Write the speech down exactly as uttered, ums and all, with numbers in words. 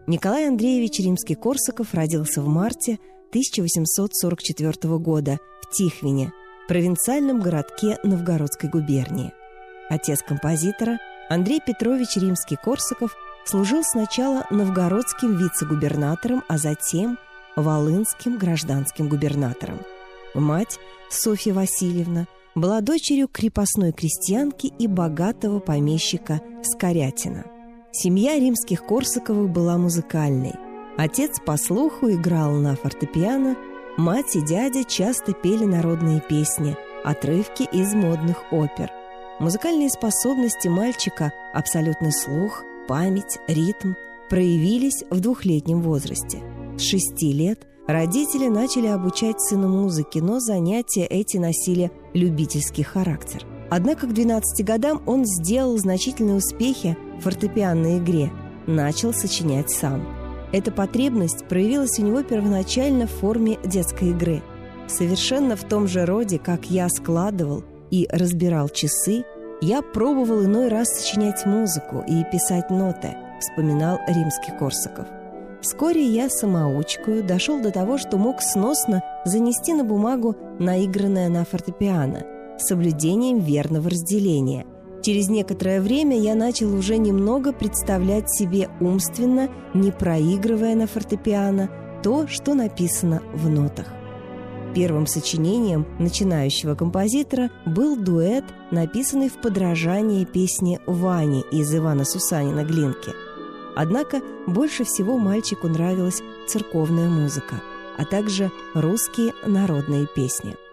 Николай Андреевич Римский-Корсаков родился в марте тысяча восемьсот сорок четвёртого года в Тихвине, провинциальном городке Новгородской губернии. Отец композитора, Андрей Петрович Римский-Корсаков, служил сначала новгородским вице-губернатором, а затем волынским гражданским губернатором. Мать, Софья Васильевна, была дочерью крепостной крестьянки и богатого помещика Скорятина. Семья Римских-Корсаковых была музыкальной. Отец по слуху играл на фортепиано, мать и дядя часто пели народные песни, отрывки из модных опер. Музыкальные способности мальчика, абсолютный слух, память, ритм проявились в двухлетнем возрасте. С шести лет родители начали обучать сына музыке, но занятия эти носили любительский характер. Однако к двенадцати годам он сделал значительные успехи в фортепианной игре, начал сочинять сам. Эта потребность проявилась у него первоначально в форме детской игры. Совершенно в том же роде, как я складывал и разбирал часы, я пробовал иной раз сочинять музыку и писать ноты, вспоминал Римский-Корсаков. Вскоре я самоучкою дошел до того, что мог сносно занести на бумагу наигранное на фортепиано, с соблюдением верного разделения. Через некоторое время я начал уже немного представлять себе умственно, не проигрывая на фортепиано, то, что написано в нотах. Первым сочинением начинающего композитора был дуэт, написанный в подражание песне «Вани» из Ивана Сусанина «Глинки». Однако больше всего мальчику нравилась церковная музыка, а также русские народные песни.